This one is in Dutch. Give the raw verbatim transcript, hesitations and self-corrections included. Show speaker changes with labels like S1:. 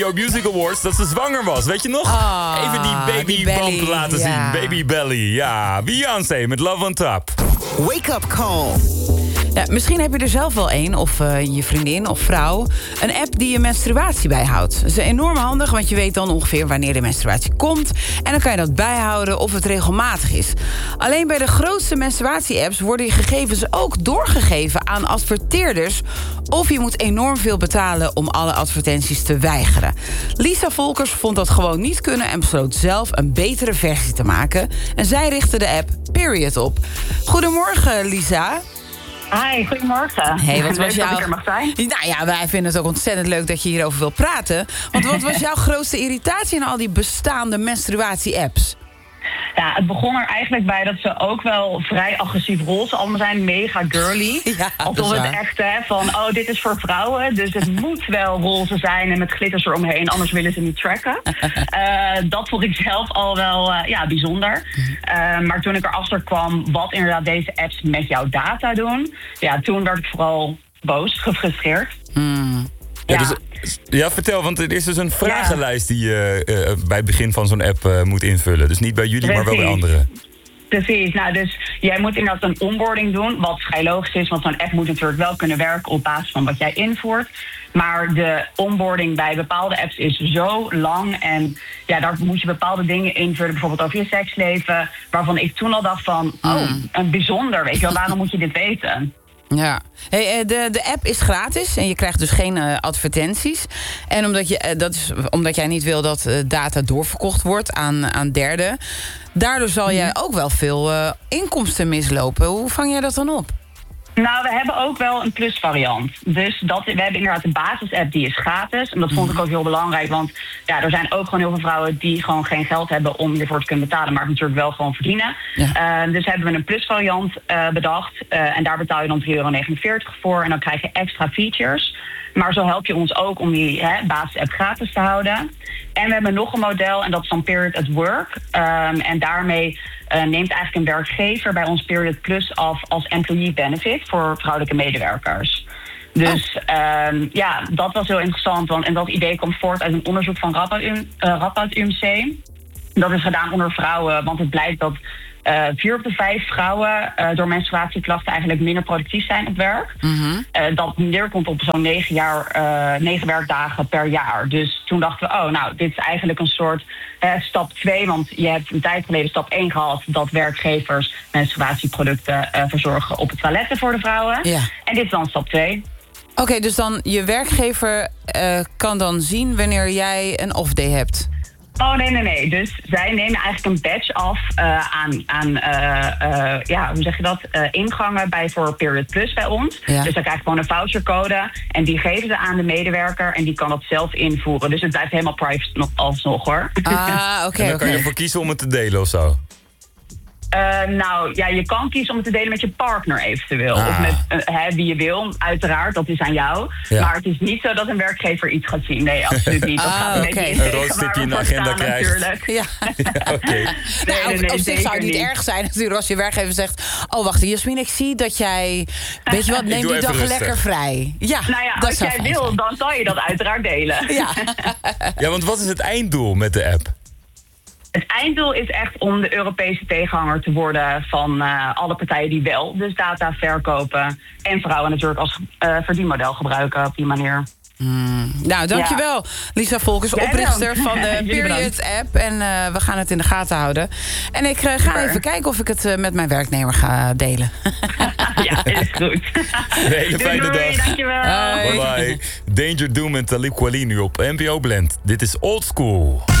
S1: Music Awards dat ze zwanger was. Weet je nog?
S2: Oh,
S1: Even die babyband
S2: die
S1: laten
S2: ja.
S1: zien. Baby belly, ja. Beyoncé met Love on Top.
S3: Wake up call.
S2: Ja, misschien heb je er zelf wel een, of uh, je vriendin of vrouw. Een app die je menstruatie bijhoudt. Dat is enorm handig, want je weet dan ongeveer wanneer de menstruatie komt. En dan kan je dat bijhouden of het regelmatig is. Alleen bij de grootste menstruatie-apps worden die gegevens ook doorgegeven aan adverteerders. Of je moet enorm veel betalen om alle advertenties te weigeren. Lisa Volkers vond dat gewoon niet kunnen en besloot zelf een betere versie te maken. En zij richtte de app Period op. Goedemorgen, Lisa.
S4: Hi, goedemorgen.
S2: Hey, wat was
S4: leuk
S2: jouw...
S4: dat ik er mag zijn.
S2: Nou ja, wij vinden het ook ontzettend leuk dat je hierover wil praten. Want wat was jouw grootste irritatie in al die bestaande menstruatie-apps?
S4: Ja, het begon er eigenlijk bij dat ze ook wel vrij agressief roze allemaal zijn. Mega girly.
S2: Ja,
S4: Alsof het echt hè, van, oh, dit is voor vrouwen. Dus het moet wel roze zijn en met glitters eromheen. Anders willen ze niet tracken. uh, dat vond ik zelf al wel uh, ja, bijzonder. Uh, maar toen ik erachter kwam wat inderdaad deze apps met jouw data doen. Ja, toen werd ik vooral boos, gefrustreerd.
S2: Mm.
S1: Ja,
S4: Ja.
S1: dus, ja, vertel, want er is dus een vragenlijst die je uh, bij het begin van zo'n app uh, moet invullen. Dus niet bij jullie, maar wel bij
S4: Precies.
S1: anderen.
S4: Precies, nou dus jij moet inderdaad een onboarding doen, wat vrij logisch is, want zo'n app moet natuurlijk wel kunnen werken op basis van wat jij invoert. Maar de onboarding bij bepaalde apps is zo lang en ja, daar moet je bepaalde dingen invullen, bijvoorbeeld over je seksleven, waarvan ik toen al dacht van, oh, een bijzonder, weet je wel, waarom moet je dit weten?
S2: Ja, hey, de, de app is gratis en je krijgt dus geen uh, advertenties. En omdat, je, uh, dat is omdat jij niet wil dat uh, data doorverkocht wordt aan, aan derden. Daardoor zal jij ook wel veel uh, inkomsten mislopen. Hoe vang jij dat dan op?
S4: Nou, we hebben ook wel een plusvariant. Dus dat, we hebben inderdaad een basisapp die is gratis. En dat vond ik ook heel belangrijk. Want ja, er zijn ook gewoon heel veel vrouwen die gewoon geen geld hebben om hiervoor te kunnen betalen. Maar natuurlijk wel gewoon verdienen. Ja. Uh, dus hebben we een plusvariant uh, bedacht. Uh, en daar betaal je dan drie euro negenenveertig voor. En dan krijg je extra features. Maar zo help je ons ook om die hè, basisapp gratis te houden. En we hebben nog een model en dat is dan Period at Work. Um, en daarmee uh, neemt eigenlijk een werkgever bij ons Period Plus af als employee benefit voor vrouwelijke medewerkers. Dus oh. um, ja, dat was heel interessant. Want, en dat idee komt voort uit een onderzoek van Radboud uh, Radboud U M C. Dat is gedaan onder vrouwen, want het blijkt dat Uh, vier op de vijf vrouwen uh, door menstruatieklachten eigenlijk minder productief zijn op werk. Mm-hmm. Uh, dat neerkomt op zo'n negen, jaar, uh, negen werkdagen per jaar. Dus toen dachten we, oh, nou, dit is eigenlijk een soort uh, stap twee. Want je hebt een tijd geleden stap één gehad dat werkgevers menstruatieproducten uh, verzorgen op de toiletten voor de vrouwen. Ja. En dit is dan stap twee.
S2: Oké, okay, dus dan je werkgever uh, kan dan zien wanneer jij een off-day hebt.
S4: Oh, nee, nee, nee. Dus zij nemen eigenlijk een badge af uh, aan, aan uh, uh, ja, hoe zeg je dat, uh, ingangen bij voor Period Plus bij ons. Ja. Dus dan krijg je gewoon een vouchercode en die geven ze aan de medewerker en die kan dat zelf invoeren. Dus het blijft helemaal private alsnog, hoor.
S2: Ah, oké. Okay,
S1: en dan kan je ervoor kiezen om het te delen of zo?
S4: Uh, nou, ja, je kan kiezen om het te delen met je partner eventueel. Ah. Of met uh, hè, wie je wil, uiteraard, dat is aan jou. Ja. Maar het is niet zo dat een werkgever iets gaat zien. Nee, absoluut niet. Dat
S2: ah,
S4: gaat een
S2: okay.
S4: beetje
S1: een rood stipje in de agenda krijgt.
S4: Natuurlijk.
S2: Ja.
S1: Ja, okay.
S2: nee, nee, nee, nee, op zich zou het niet, niet erg zijn natuurlijk als je werkgever zegt, oh wacht, Jasmin, ik zie dat jij, weet je wat, neem die dag lekker vrij. Ja,
S4: nou ja, als jij wil, zijn. Dan zal je dat uiteraard delen.
S2: Ja.
S1: Ja, want wat is het einddoel met de app?
S4: Het einddoel is echt om de Europese tegenhanger te worden van uh, alle partijen die wel dus data verkopen. En vrouwen natuurlijk als uh, verdienmodel gebruiken op die manier.
S2: Hmm. Nou, dankjewel. Ja. Lisa Volkers,
S4: Jij
S2: oprichter
S4: bedankt.
S2: van de Period-app. En uh, we gaan het in de gaten houden. En ik uh, ga Super. even kijken of ik het uh, met mijn werknemer ga delen.
S4: Ja, is goed.
S1: Een hele fijne
S4: doei, doei,
S1: dag.
S4: Dankjewel.
S1: Bye bye. Danger Doom en Talib Kweli nu op N P O Blend. Dit is Old School.